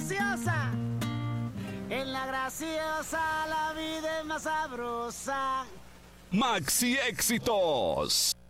graciosa. En la graciosa la vida es más sabrosa. Maxi Éxitos.